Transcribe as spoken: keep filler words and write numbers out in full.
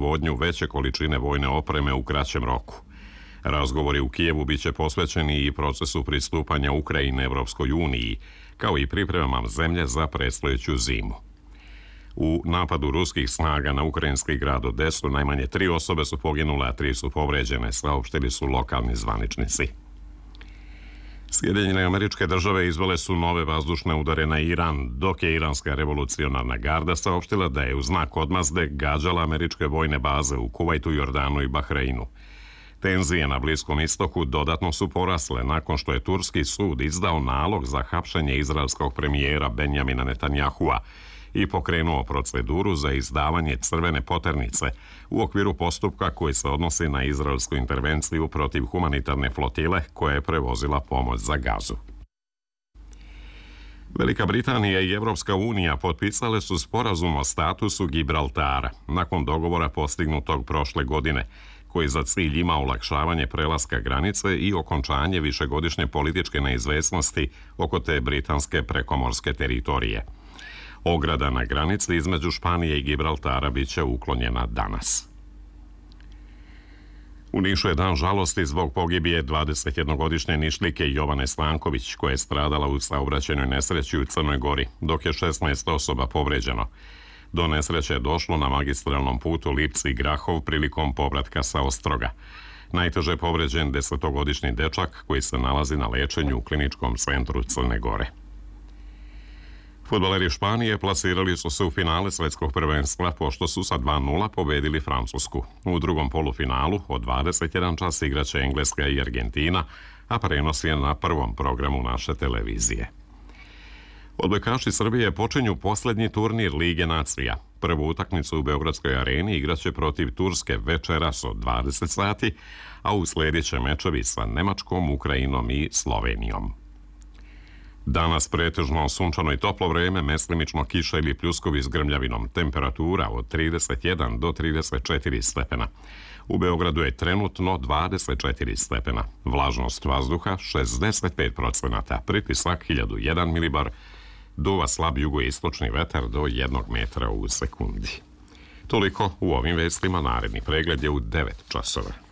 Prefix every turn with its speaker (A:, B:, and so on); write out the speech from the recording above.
A: proizvodnju veće količine vojne opreme u kraćem roku. Razgovori u Kijevu biće posvećeni i procesu pristupanja Ukrajine Evropskoj uniji, kao i pripremama zemlje za predstojeću zimu. U napadu ruskih snaga na ukrajinski grad Odesu najmanje tri osobe su poginule, a tri su povređene, saopštili su lokalni zvaničnici. Sjedinjene Američke Države izvele su nove vazdušne udare na Iran, dok je Iranska revolucionarna garda saopštila da je u znak odmazde gađala američke vojne baze u Kuvajtu, Jordanu i Bahreinu. Tenzije na Bliskom istoku dodatno su porasle nakon što je turski sud izdao nalog za hapšenje izraelskog premijera Benjamina Netanjahua i pokrenuo proceduru za izdavanje crvene poternice u okviru postupka koji se odnosi na izraelsku intervenciju protiv humanitarne flotile koja je prevozila pomoć za Gazu. Velika Britanija i Evropska unija potpisale su sporazum o statusu Gibraltara nakon dogovora postignutog prošle godine, koji za cilj ima olakšavanje prelaska granice i okončanje višegodišnje političke neizvesnosti oko te britanske prekomorske teritorije. Ograda na granici između Španije i Gibraltara biće uklonjena danas. U Nišu je dan žalosti zbog pogibije dvadesetjednogodišnje Nišlijke Jovane Stanković, koja je stradala u saobraćajnoj nesreći u Crnoj Gori, dok je šesnaest osoba povređeno. Do nesreće je došlo na magistralnom putu Lipci-Grahov prilikom povratka sa Ostroga. Najteže je povređen desetogodišnji dečak koji se nalazi na lečenju u kliničkom centru Crne Gore. Fudbaleri Španije plasirali su se u finale svetskog prvenstva pošto su sa dva nula pobedili Francusku. U drugom polufinalu od dvadeset jedan čas igraće Engleska i Argentina, a prenos je na prvom programu naše televizije. Odbojkaši Srbije počinju posljednji turnir Lige nacija. Prvu utakmicu u Beogradskoj areni igraće protiv Turske večeras od dvadeset sati, a uslijedit će mečevi sa Nemačkom, Ukrajinom i Slovenijom. Danas pretežno sunčano i toplo vreme, meslimično kiša ili pljuskovi s grmljavinom. Temperatura od trideset jedan do trideset četiri stepena. U Beogradu je trenutno dvadeset četiri stepena. Vlažnost vazduha šezdeset pet procenata. Pritisak hiljadu jedan milibar. Duva slab jugoistočni vetar do jednog metra u sekundi. Toliko u ovim vestima, naredni pregled je u devet časova.